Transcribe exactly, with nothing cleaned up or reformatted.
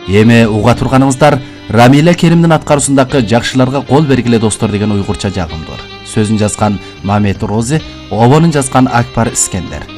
Эми уга турганыңыздар Рамиля Керимдин аткаруусундагы жакшыларга кол бергиле достор деген уйгурча жагымдыр. Сөзүн жазган Мамед Рози, обонун жазган Акбар Искендер.